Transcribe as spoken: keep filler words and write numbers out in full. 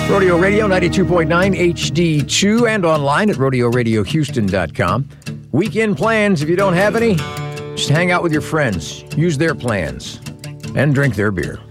Rodeo Radio ninety-two point nine H D two and online at rodeo radio houston dot com. Weekend plans, if you don't have any, just hang out with your friends, use their plans, and drink their beer.